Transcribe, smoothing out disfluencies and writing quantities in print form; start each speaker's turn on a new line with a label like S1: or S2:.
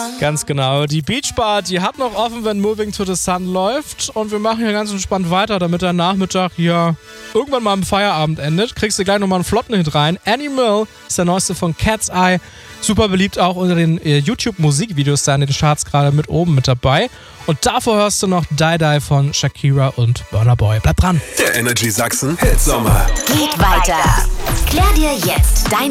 S1: Ganz genau. Die Beach Bar, die hat noch offen, wenn Moving to the Sun läuft. Und wir machen hier ganz entspannt weiter, damit der Nachmittag hier irgendwann mal im Feierabend endet. Kriegst du gleich nochmal einen flotten Hit rein. Animal ist der neueste von Cat's Eye. Super beliebt auch unter den YouTube-Musikvideos da in den Charts gerade mit oben mit dabei. Und davor hörst du noch Die Die von Shakira und Burna Boy. Bleib dran.
S2: Der Energy Sachsen Hitsommer
S3: Geht weiter. Klär dir jetzt dein